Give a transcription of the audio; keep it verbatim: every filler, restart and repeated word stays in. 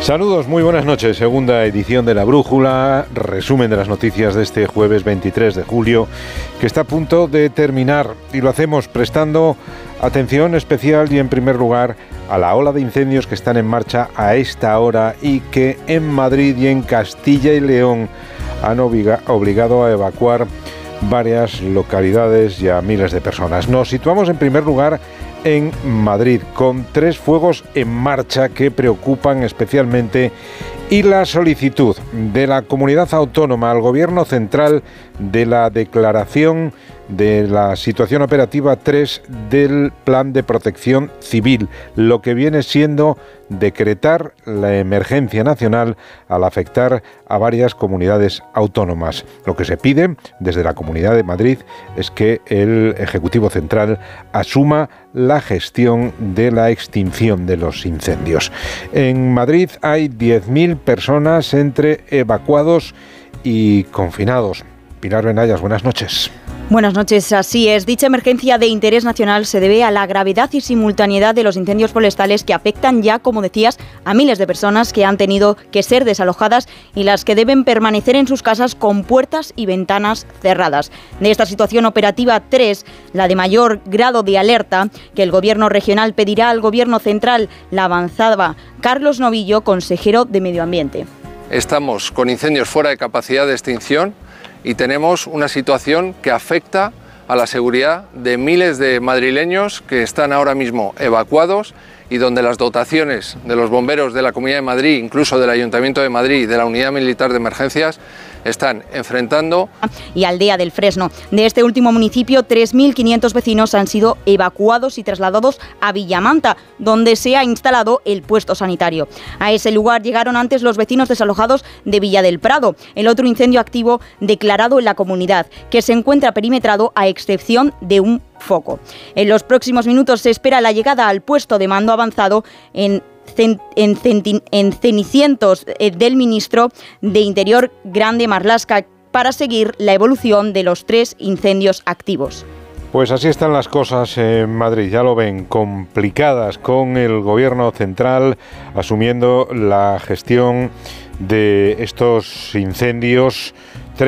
Saludos, muy buenas noches. Segunda edición de La Brújula, resumen de las noticias de este jueves veintitrés de julio, que está a punto de terminar. Y lo hacemos prestando atención especial y en primer lugar a la ola de incendios que están en marcha a esta hora y que en Madrid y en Castilla y León han obliga- obligado a evacuar varias localidades y a miles de personas. Nos situamos en primer lugar en Madrid, con tres fuegos en marcha que preocupan especialmente, y la solicitud de la comunidad autónoma al Gobierno central de la declaración de la situación operativa tres del Plan de Protección Civil, lo que viene siendo decretar la emergencia nacional al afectar a varias comunidades autónomas. Lo que se pide desde la Comunidad de Madrid es que el Ejecutivo Central asuma la gestión de la extinción de los incendios. En Madrid hay diez mil personas entre evacuados y confinados. Pilar Benayas, buenas noches. Buenas noches, así es. Dicha emergencia de interés nacional se debe a la gravedad y simultaneidad de los incendios forestales que afectan ya, como decías, a miles de personas que han tenido que ser desalojadas y las que deben permanecer en sus casas con puertas y ventanas cerradas. De esta situación operativa tres, la de mayor grado de alerta, que el Gobierno regional pedirá al Gobierno central, la avanzaba Carlos Novillo, consejero de Medio Ambiente. Estamos con incendios fuera de capacidad de extinción y tenemos una situación que afecta a la seguridad de miles de madrileños que están ahora mismo evacuados y donde las dotaciones de los bomberos de la Comunidad de Madrid, incluso del Ayuntamiento de Madrid y de la Unidad Militar de Emergencias, están enfrentando. Y Aldea del Fresno. De este último municipio, tres mil quinientos vecinos han sido evacuados y trasladados a Villamanta, donde se ha instalado el puesto sanitario. A ese lugar llegaron antes los vecinos desalojados de Villa del Prado, el otro incendio activo declarado en la comunidad, que se encuentra perimetrado a excepción de un foco. En los próximos minutos se espera la llegada al puesto de mando avanzado en En, centi, en Cenicientos eh, del ministro de Interior Grande Marlaska para seguir la evolución de los tres incendios activos. Pues así están las cosas en Madrid, ya lo ven, complicadas, con el Gobierno central asumiendo la gestión de estos incendios